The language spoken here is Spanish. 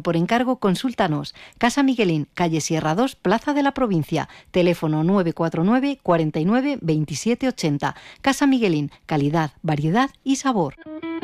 por encargo, consúltanos. Casa Miguelín, calle Sierra 2, Plaza de la Provincia. Teléfono 949 49 27 80. Casa Miguelín, calidad, variedad y sabor.